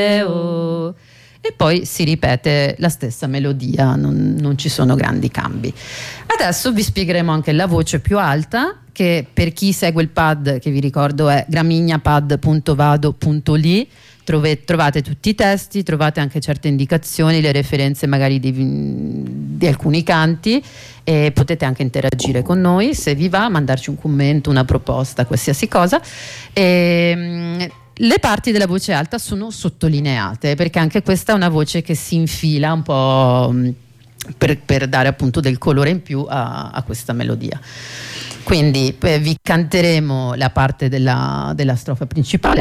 oh. E poi si ripete la stessa melodia, non ci sono grandi cambi. Adesso vi spiegheremo anche la voce più alta, che per chi segue il pad, che vi ricordo è gramignapad.vado.li, trovate tutti i testi, trovate anche certe indicazioni, le referenze magari di alcuni canti, e potete anche interagire con noi se vi va, mandarci un commento, una proposta, qualsiasi cosa. Le parti della voce alta sono sottolineate, perché anche questa è una voce che si infila un po' per dare appunto del colore in più a questa melodia. Quindi vi canteremo la parte della strofa principale.